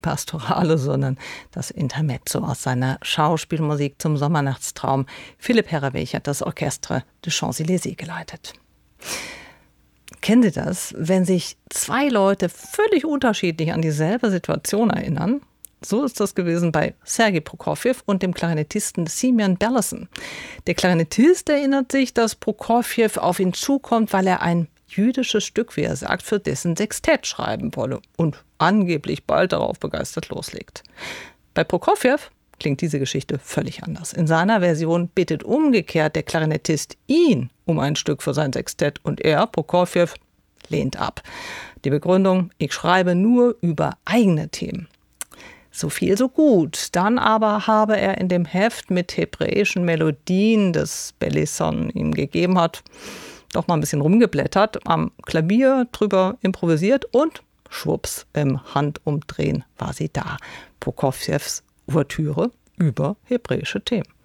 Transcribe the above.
Pastorale, sondern das Intermezzo aus seiner Schauspielmusik zum Sommernachtstraum. Philipp Herreweg hat das Orchestre des Champs-Élysées geleitet. Kennen Sie das, wenn sich zwei Leute völlig unterschiedlich an dieselbe Situation erinnern? So ist das gewesen bei Sergei Prokofjew und dem Klarinettisten Simeon Belleson. Der Klarinettist erinnert sich, dass Prokofjew auf ihn zukommt, weil er ein jüdisches Stück, wie er sagt, für dessen Sextett schreiben wolle und angeblich bald darauf begeistert loslegt. Bei Prokofjew klingt diese Geschichte völlig anders. In seiner Version bittet umgekehrt der Klarinettist ihn um ein Stück für sein Sextett und er, Prokofjew, lehnt ab. Die Begründung: Ich schreibe nur über eigene Themen. So viel, so gut. Dann aber habe er in dem Heft mit hebräischen Melodien, das Belleson ihm gegeben hat, doch mal ein bisschen rumgeblättert, am Klavier drüber improvisiert und schwupps, im Handumdrehen war sie da. Prokofjews Ouvertüre über hebräische Themen.